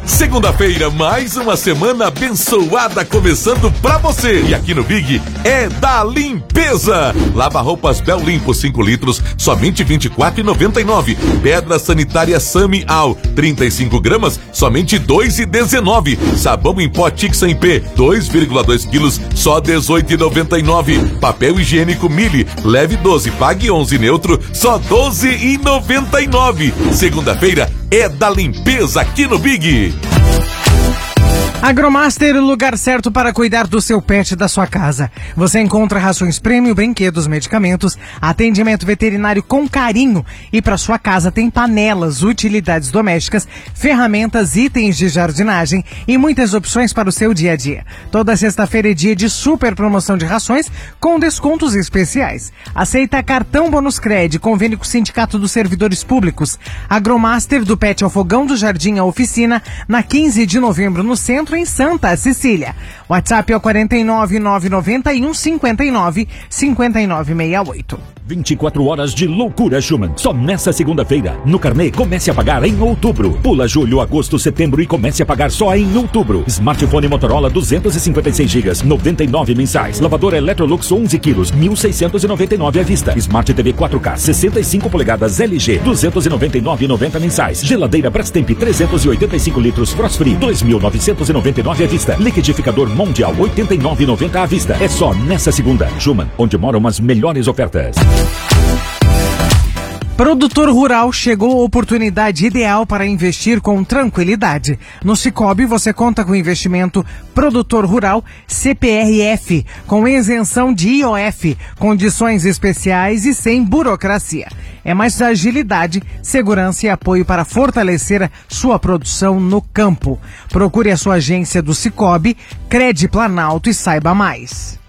Segunda-feira, mais uma semana abençoada começando pra você. E aqui no Big é da limpeza. Lava roupas Bel Limpo 5 litros, somente R$ 24,99. Pedra sanitária Sami Al, 35 gramas, somente R$ 2,19. Sabão em pó Tixa em P, 2,2 quilos, só R$ 18,99. Papel higiênico Mili, leve 12, pague 11 neutro, só R$ 12,99. Segunda-feira é da limpeza aqui no Big. Agromaster, o lugar certo para cuidar do seu pet e da sua casa. Você encontra rações premium, brinquedos, medicamentos, atendimento veterinário com carinho. E para sua casa tem panelas, utilidades domésticas, ferramentas, itens de jardinagem e muitas opções para o seu dia a dia. Toda sexta-feira é dia de super promoção de rações com descontos especiais. Aceita cartão Bônus Cred, convênio com o Sindicato dos Servidores Públicos. Agromaster, do Pet ao Fogão, do Jardim à Oficina, na 15 de novembro no centro, em Santa Cecília. WhatsApp é o 49991595968. 24 horas de loucura Schumann. Só nessa segunda-feira. No carnê, comece a pagar em outubro. Pula julho, agosto, setembro e comece a pagar só em outubro. Smartphone Motorola 256 GB, 99 mensais. Lavadora Electrolux 11 quilos, 1.699 à vista. Smart TV 4K 65 polegadas LG, 299,90 mensais. Geladeira Brastemp 385 litros Frost Free, 2.999 à vista. Liquidificador Mondial 89,90 à vista. É só nessa segunda. Schumann, onde moram as melhores ofertas. Produtor rural, chegou a oportunidade ideal para investir com tranquilidade. No Sicoob você conta com investimento Produtor Rural CPRF, com isenção de IOF, condições especiais e sem burocracia. É mais agilidade, segurança e apoio para fortalecer sua produção no campo. Procure a sua agência do Sicoob, Cred Planalto e saiba mais.